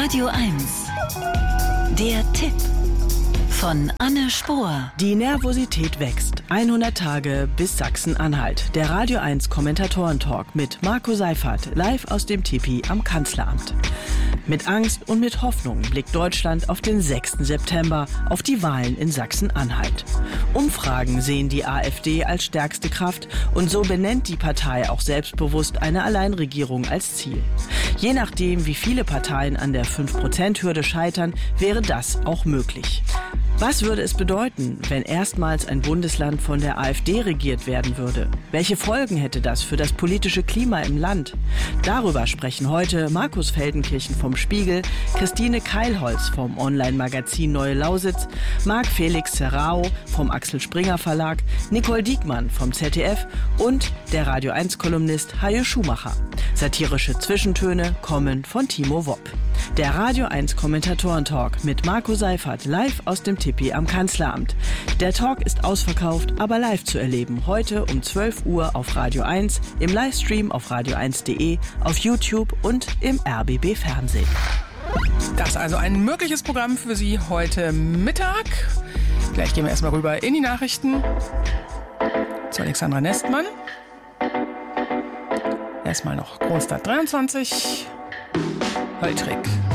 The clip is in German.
Radio 1. Der Tipp von Anne Spohr. Die Nervosität wächst. 100 Tage bis Sachsen-Anhalt. Der Radio 1 Kommentatoren-Talk mit Marco Seifert live aus dem Tipi am Kanzleramt. Mit Angst und mit Hoffnung blickt Deutschland auf den 6. September, auf die Wahlen in Sachsen-Anhalt. Umfragen sehen die AfD als stärkste Kraft und so benennt die Partei auch selbstbewusst eine Alleinregierung als Ziel. Je nachdem, wie viele Parteien an der 5%-Hürde scheitern, wäre das auch möglich. Was würde es bedeuten, wenn erstmals ein Bundesland von der AfD regiert werden würde? Welche Folgen hätte das für das politische Klima im Land? Darüber sprechen heute Markus Feldenkirchen vom Spiegel, Christine Keilholz vom Online-Magazin Neue Lausitz, Marc Felix Serrao vom Axel Springer Verlag, Nicole Diekmann vom ZDF und der Radio 1-Kolumnist Hajo Schumacher. Satirische Zwischentöne kommen von Timo Wopp. Der Radio 1 Kommentatoren-Talk mit Marco Seifert live aus dem Tipi am Kanzleramt. Der Talk ist ausverkauft, aber live zu erleben. Heute um 12 Uhr auf Radio 1, im Livestream auf radio1.de, auf YouTube und im RBB Fernsehen. Das ist also ein mögliches Programm für Sie heute Mittag. Gleich gehen wir erstmal rüber in die Nachrichten zu Alexandra Nestmann. Erstmal noch Kronstadt 23. Holtrig.